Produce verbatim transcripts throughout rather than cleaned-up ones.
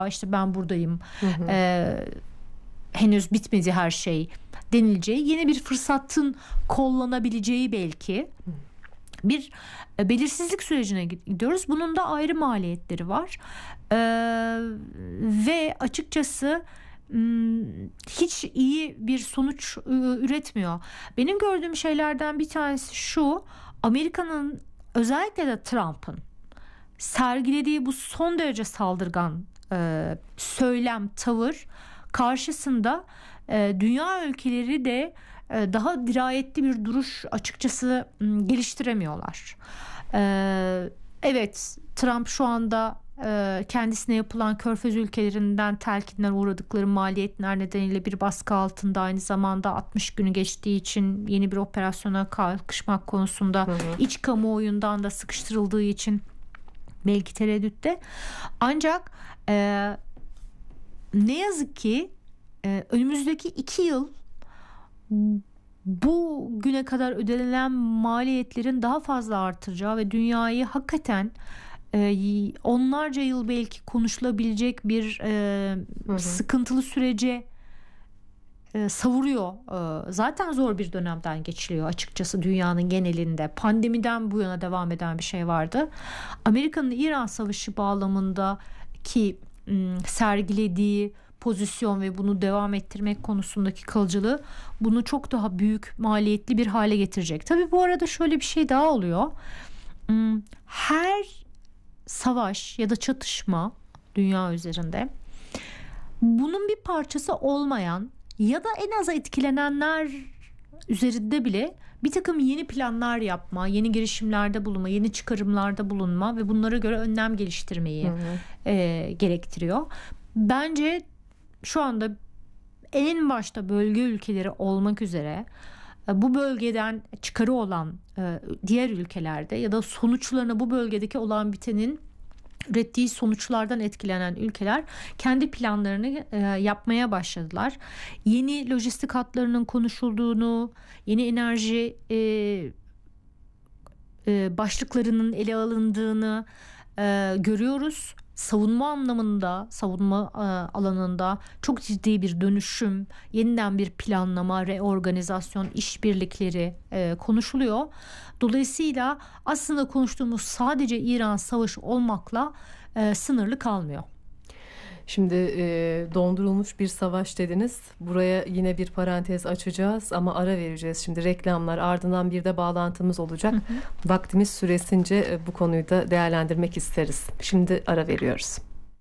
işte ben buradayım, hı hı. Ee, henüz bitmedi her şey denileceği yeni bir fırsatın kollanabileceği belki bir e, belirsizlik sürecine gidiyoruz. Bunun da ayrı maliyetleri var ee, ve açıkçası hiç iyi bir sonuç üretmiyor. Benim gördüğüm şeylerden bir tanesi şu: Amerika'nın, özellikle de Trump'ın sergilediği bu son derece saldırgan e, söylem, tavır karşısında e, dünya ülkeleri de e, daha dirayetli bir duruş açıkçası m, geliştiremiyorlar. E, evet, Trump şu anda e, kendisine yapılan Körfez ülkelerinden telkinden uğradıkları maliyetler nedeniyle bir baskı altında, aynı zamanda altmış günü geçtiği için yeni bir operasyona kalkışmak konusunda hı hı. iç kamuoyundan da sıkıştırıldığı için belki tereddütte. Ancak e, ne yazık ki e, önümüzdeki iki yıl bu güne kadar ödenilen maliyetlerin daha fazla artacağı ve dünyayı hakikaten e, onlarca yıl belki konuşulabilecek bir e, hı hı. sıkıntılı sürece e, savuruyor. E, zaten zor bir dönemden geçiliyor açıkçası dünyanın genelinde. Pandemiden bu yana devam eden bir şey vardı. Amerika'nın İran Savaşı bağlamındaki m, sergilediği pozisyon ve bunu devam ettirmek konusundaki kalıcılığı bunu çok daha büyük, maliyetli bir hale getirecek. Tabii bu arada şöyle bir şey daha oluyor. Her savaş ya da çatışma dünya üzerinde bunun bir parçası olmayan ya da en az etkilenenler üzerinde bile bir takım yeni planlar yapma, yeni girişimlerde bulunma, yeni çıkarımlarda bulunma ve bunlara göre önlem geliştirmeyi hı hı. E, gerektiriyor. Bence şu anda en başta bölge ülkeleri olmak üzere bu bölgeden çıkarı olan diğer ülkelerde ya da sonuçlarına bu bölgedeki olan bitenin ürettiği sonuçlardan etkilenen ülkeler kendi planlarını yapmaya başladılar. Yeni lojistik hatlarının konuşulduğunu, yeni enerji başlıklarının ele alındığını görüyoruz. Savunma anlamında, savunma e, alanında çok ciddi bir dönüşüm, yeniden bir planlama, reorganizasyon, işbirlikleri e, konuşuluyor. Dolayısıyla aslında konuştuğumuz sadece İran Savaşı olmakla e, sınırlı kalmıyor. Şimdi e, dondurulmuş bir savaş dediniz. Buraya yine bir parantez açacağız ama ara vereceğiz. Şimdi reklamlar, ardından bir de bağlantımız olacak. Hı hı. Vaktimiz süresince e, bu konuyu da değerlendirmek isteriz. Şimdi ara veriyoruz.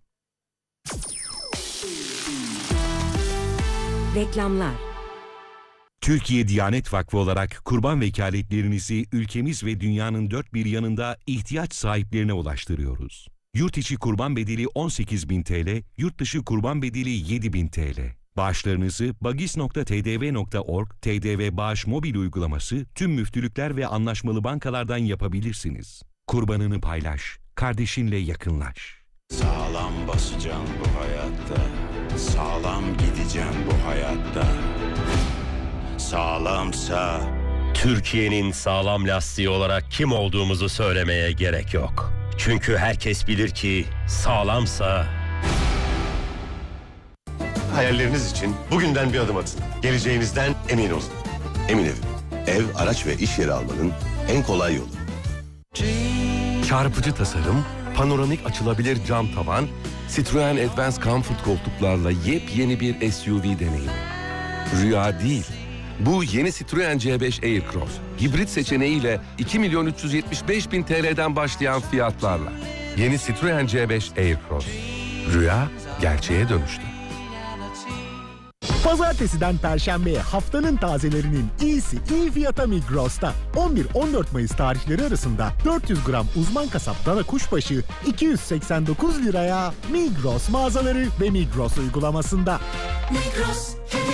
Reklamlar. Türkiye Diyanet Vakfı olarak kurban vekaletlerinizi ülkemiz ve dünyanın dört bir yanında ihtiyaç sahiplerine ulaştırıyoruz. Yurt içi kurban bedeli on sekiz bin TL, yurt dışı kurban bedeli yedi bin TL. Bağışlarınızı bagis nokta t d v nokta org, T D V Bağış mobil uygulaması, tüm müftülükler ve anlaşmalı bankalardan yapabilirsiniz. Kurbanını paylaş, kardeşinle yakınlaş. Sağlam basacağım bu hayatta, sağlam gideceğim bu hayatta. Sağlamsa... Türkiye'nin sağlam lastiği olarak kim olduğumuzu söylemeye gerek yok. Çünkü herkes bilir ki sağlamsa... Hayalleriniz için bugünden bir adım atın. Geleceğinizden emin olun. Eminönü. Ev, araç ve iş yeri almanın en kolay yolu. Çarpıcı tasarım, panoramik açılabilir cam tavan, Citroen Advance Comfort koltuklarla yepyeni bir S U V deneyimi. Rüya değil. Bu yeni Citroen C beş Aircross, hibrit seçeneğiyle iki milyon üç yüz yetmiş beş bin T L'den başlayan fiyatlarla. Yeni Citroen C beş Aircross. Rüya gerçeğe dönüştü. Pazartesiden Perşembe'ye haftanın tazelerinin iyisi iyi fiyata Migros'ta. on bir on dört Mayıs tarihleri arasında dört yüz gram uzman kasap dana kuşbaşı iki yüz seksen dokuz liraya Migros mağazaları ve Migros uygulamasında. Migros.